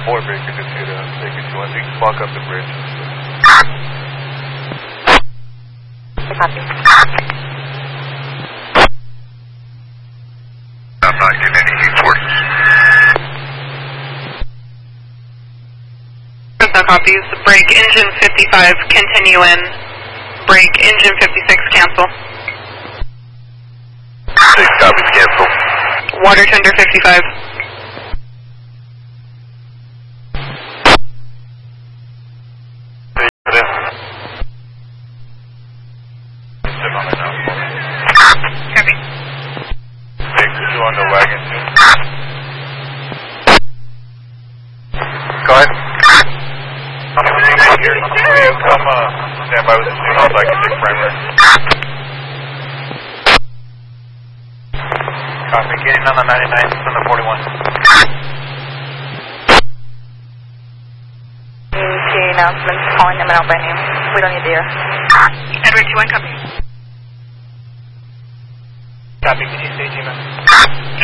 4 Baker to take it to 1. You can walk up the bridge. Copy. I'm not getting any heat sources. No copies. Break engine 55, continue in. Break engine 56, cancel. 6 copies, cancel. Water tender 55. Copy. Take 2 on the wagon, too. Go ahead. Here, will you come stand by with the signal so I can take primary? Copy, getting on the 99 from the 41. ETA announcements, calling them out by name. We don't need the air. Edward 21, copy. Copy, can you say Gina?